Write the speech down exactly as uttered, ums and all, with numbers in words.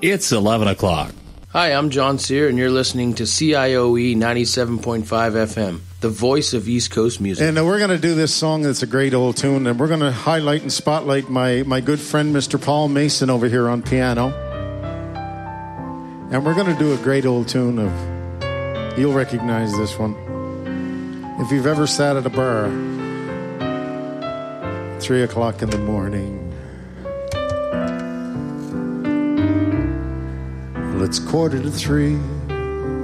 It's eleven o'clock. Hi, I'm John Sear, and you're listening to C I O E ninety-seven point five F M, the voice of East Coast music. And uh, we're going to do this song that's a great old tune, and we're going to highlight and spotlight my, my good friend, Mister Paul Mason, over here on piano. And we're going to do a great old tune of, you'll recognize this one. If you've ever sat at a bar, three o'clock in the morning, well, it's quarter to three.